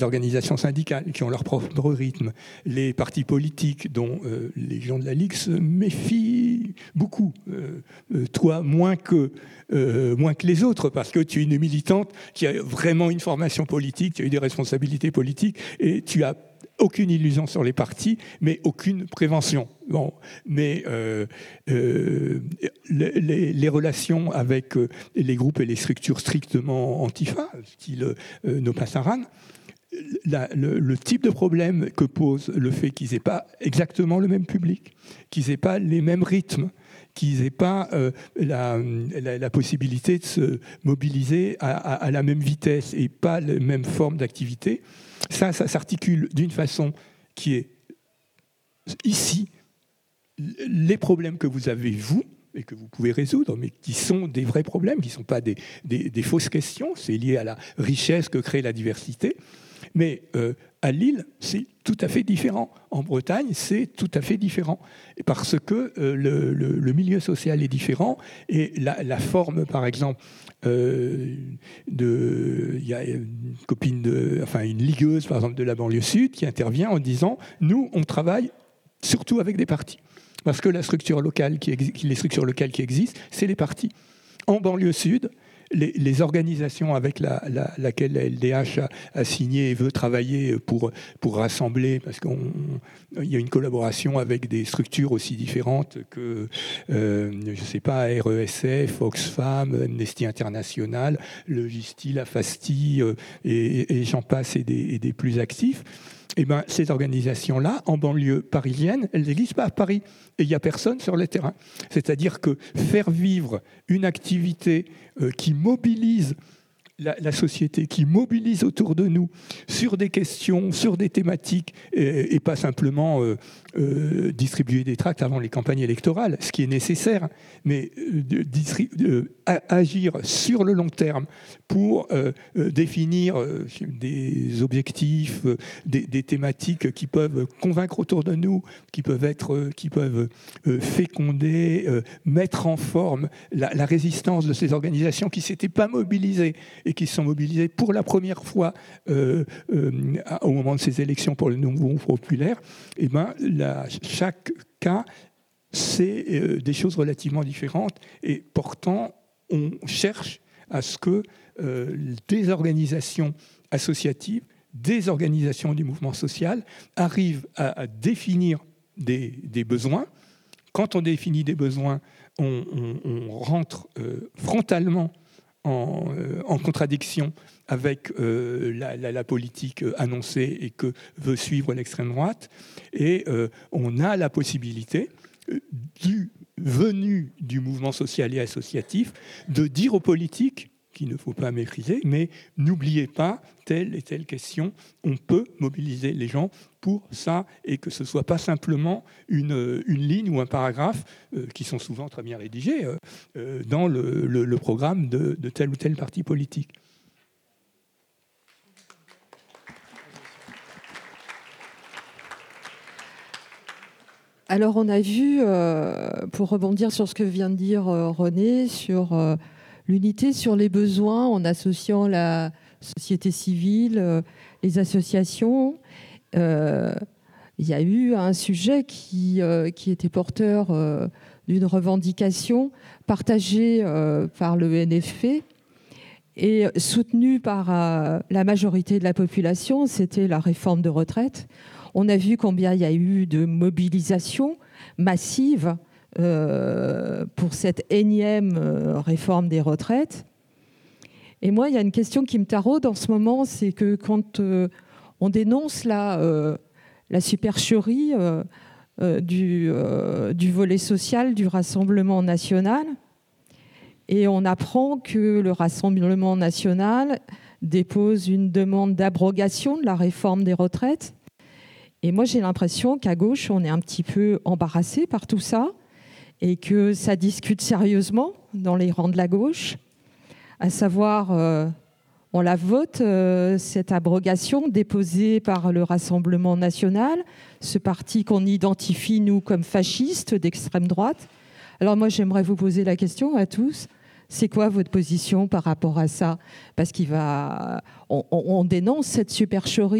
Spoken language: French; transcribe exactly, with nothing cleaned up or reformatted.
organisations syndicales qui ont leur propre rythme, les partis politiques dont euh, les gens de la Ligue se méfient beaucoup, euh, euh, toi moins que, euh, moins que les autres, parce que tu es une militante qui a vraiment une formation politique, tu as eu des responsabilités politiques, et tu as aucune illusion sur les partis, mais aucune prévention. Bon, mais euh, euh, les, les relations avec euh, les groupes et les structures strictement antifa, style euh, No Pasaran, La, le, le type de problème que pose le fait qu'ils n'aient pas exactement le même public, qu'ils n'aient pas les mêmes rythmes, qu'ils n'aient pas euh, la, la, la possibilité de se mobiliser à, à, à la même vitesse et pas la même forme d'activité, ça, ça s'articule d'une façon qui est ici les problèmes que vous avez, vous, et que vous pouvez résoudre, mais qui sont des vrais problèmes, qui ne sont pas des, des, des fausses questions, c'est lié à la richesse que crée la diversité. Mais euh, à Lille, c'est tout à fait différent. En Bretagne, c'est tout à fait différent. Parce que euh, le, le, le milieu social est différent et la, la forme, par exemple, euh, de, il y a une copine, de, enfin une ligueuse, par exemple, de la banlieue sud qui intervient en disant « Nous, on travaille surtout avec des partis. » Parce que la structure locale qui exi- les structures locales qui existent, c'est les partis. En banlieue sud, Les, les organisations avec la, la, laquelle la L D H a, a signé et veut travailler pour, pour rassembler, parce qu'il y a une collaboration avec des structures aussi différentes que, euh, je ne sais pas, R E S F, Oxfam, Amnesty International, le Gisti, la Fasti, euh, et, et j'en passe, et des, et des plus actifs. Eh ben, ces organisations-là, en banlieue parisienne, elles n'existent pas à Paris. Et il n'y a personne sur le terrain. C'est-à-dire que faire vivre une activité euh, qui mobilise la, la société, qui mobilise autour de nous sur des questions, sur des thématiques, et, et pas simplement euh, euh, distribuer des tracts avant les campagnes électorales, ce qui est nécessaire, mais euh, de, de, agir sur le long terme pour euh, euh, définir euh, des objectifs, euh, des, des thématiques qui peuvent convaincre autour de nous, qui peuvent être, euh, qui peuvent euh, féconder, euh, mettre en forme la, la résistance de ces organisations qui ne s'étaient pas mobilisées et qui se sont mobilisées pour la première fois euh, euh, au moment de ces élections pour le Nouveau populaire. Et ben, la, chaque cas, c'est euh, des choses relativement différentes et pourtant, on cherche à ce que euh, des organisations associatives, des organisations du mouvement social arrivent à, à définir des, des besoins. Quand on définit des besoins, on, on, on rentre euh, frontalement en, euh, en contradiction avec euh, la, la, la politique annoncée et que veut suivre l'extrême droite. Et euh, on a la possibilité, du venu du mouvement social et associatif, de dire aux politiques qu'il ne faut pas mépriser, mais n'oubliez pas telle et telle question, on peut mobiliser les gens pour ça, et que ce ne soit pas simplement une, une ligne ou un paragraphe, euh, qui sont souvent très bien rédigés, euh, euh, dans le, le, le programme de, de tel ou tel parti politique. Alors on a vu, euh, pour rebondir sur ce que vient de dire euh, René, sur euh, l'unité, sur les besoins, en associant la société civile, euh, les associations, euh, il y a eu un sujet qui, euh, qui était porteur euh, d'une revendication partagée euh, par le N F P et soutenue par euh, la majorité de la population, c'était la réforme de retraite. On a vu combien il y a eu de mobilisation massive euh, pour cette énième euh, réforme des retraites. Et moi, il y a une question qui me taraude en ce moment, c'est que quand euh, on dénonce la, euh, la supercherie euh, euh, du, euh, du volet social du Rassemblement national, et on apprend que le Rassemblement national dépose une demande d'abrogation de la réforme des retraites. Et moi, j'ai l'impression qu'à gauche, on est un petit peu embarrassé par tout ça et que ça discute sérieusement dans les rangs de la gauche, à savoir, euh, on la vote, euh, cette abrogation déposée par le Rassemblement national, ce parti qu'on identifie, nous, comme fasciste d'extrême droite. Alors moi, j'aimerais vous poser la question à tous, C'est quoi votre position par rapport à ça? Parce qu'il va, on, on dénonce cette supercherie